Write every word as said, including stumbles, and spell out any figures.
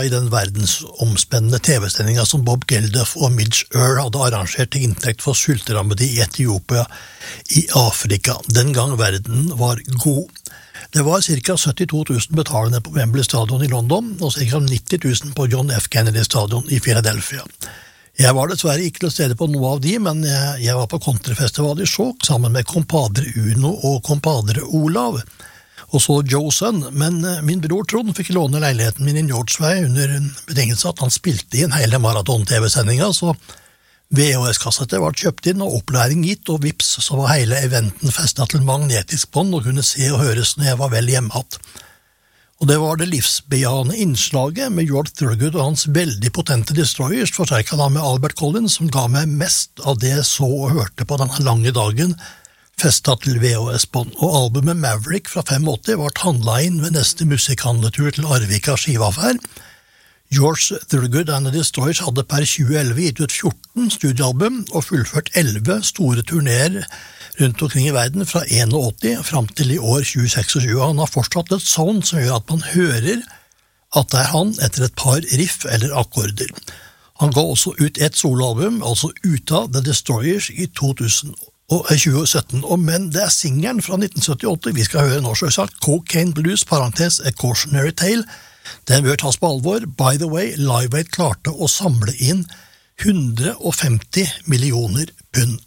i den verdensomspennende T V-sendingen som Bob Geldof og Midge Ure hadde arrangert til inntekt for sulterammede i Etiopia i Afrika, den gang verden var god. Det var ca. syttito tusen betalende på Wembley Stadion i London, og ca. nitti tusen på John F. Kennedy Stadion i Philadelphia. Jeg var dessverre ikke til stede på noe av de, men jeg, jeg var på Kontrafestival i Skjåk sammen med kompadre Uno og kompadre Olav, og så Joe Sun, men min bror Trond fikk låne leiligheten min i Njordsvei under betingelse at han spilte inn hele maraton-T V-sendinga, så V H S-kassetter var kjøpt inn og opplæring gitt, og vips, så var hele eventen festet til magnetisk bånd og kunne se og høres når jeg var vel hjemmehatt. Og det var det livsbejahende innslaget med George Thorogood og hans veldig potente Destroyers, forsterket da med Albert Collins, som ga meg mest av det jeg så og hørte på denne lange dagen, festet til V H S-bånd. Og albumet Maverick fra åttifem var tannleien ved neste musikkhandletur til Arvika skivaffær. George Thorogood and the Destroyers hadde per tjue elleve gitt ut fjorten studioalbum og fullført elleve store turnéer rundt omkring i verden fra åttién fram til i år tjue seksogtjue. Han har fortsatt et sound som gjør at man hører at det er han etter et par riff eller akkorder. Han ga også ut et soloalbum, altså ut av The Destroyers i tjue sytten, og men det er singelen fra nitten syttiåtte vi skal høre nå, selvsagt Cocaine Blues, parentes A Cautionary Tale. Den bør tas på alvor. By the way, Live Aid klarte å samle inn hundre og femti millioner pund.